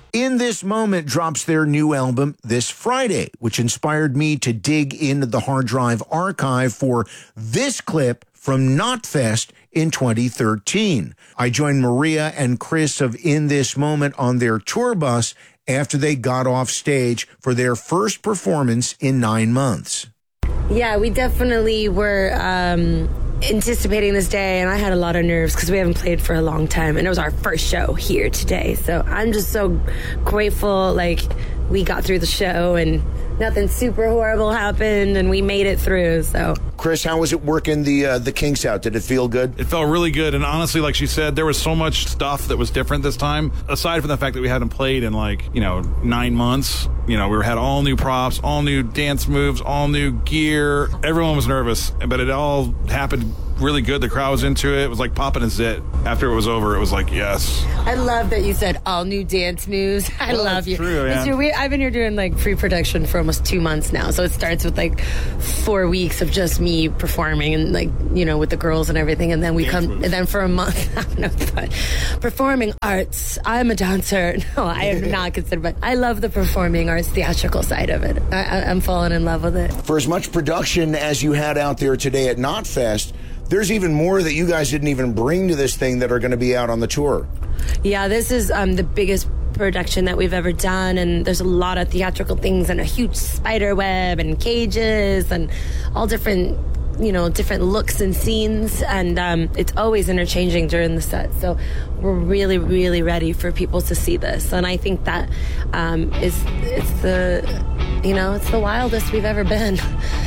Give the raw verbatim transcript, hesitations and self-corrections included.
In This Moment drops their new album this Friday, which inspired me to dig into the hard drive archive for this clip from Knotfest in twenty thirteen. I joined Maria and Chris of In This Moment on their tour bus after they got off stage for their first performance in nine months. Yeah, we definitely were um, anticipating this day, and I had a lot of nerves because we haven't played for a long time, and it was our first show here today. So I'm just so grateful, like, we got through the show and nothing super horrible happened, and we made it through. So, Chris, how was it working the uh, the Kinks out? Did it feel good? It felt really good, and honestly, like she said, there was so much stuff that was different this time. Aside from the fact that we hadn't played in like you know nine months, you know we had all new props, all new dance moves, all new gear. Everyone was nervous, but it all happened really good. The crowd was into it. It was like popping a zit. After it was over, it was like, yes. I love that you said all new dance moves. I well, love you. True, yeah. True. We, I've been here doing like pre-production for almost two months now. So it starts with like four weeks of just me performing and like, you know, with the girls and everything. And then we dance come, moves. And then for a month, I don't know, but performing arts. I'm a dancer. No, I am not considered, but I love the performing arts, theatrical side of it. I, I, I'm falling in love with it. For as much production as you had out there today at Knotfest, there's even more that you guys didn't even bring to this thing that are going to be out on the tour. Yeah, this is um, the biggest production that we've ever done, and there's a lot of theatrical things and a huge spider web and cages and all different, you know, different looks and scenes, and um, it's always interchanging during the set. So we're really, really ready for people to see this, and I think that um, is it's the, you know, it's the wildest we've ever been.